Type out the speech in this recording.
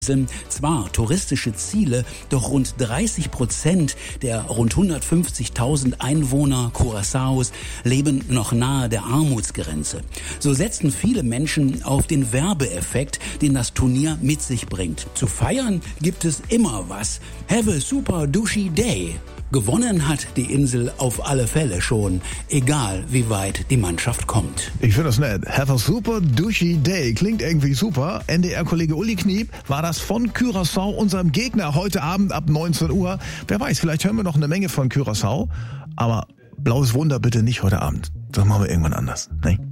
sind zwar touristische Ziele, doch rund 30% der rund 150.000 Einwohner Curaçaos leben noch nahe der Armutsgrenze. So setzen viele Menschen auf den Werbeeffekt, den das Turnier mit sich bringt. Zu feiern gibt es immer was. Have a super douchey day. Gewonnen hat die Insel auf alle Fälle schon, egal wie weit die Mannschaft kommt. Ich finde das nett. Have a super douchey day. Klingt irgendwie super. NDR-Kollege Uli Kniep war das von Curaçao, unserem Gegner, heute Abend ab 19 Uhr. Wer weiß, vielleicht hören wir noch eine Menge von Curaçao. Aber blaues Wunder bitte nicht heute Abend. Das machen wir irgendwann anders. Ne?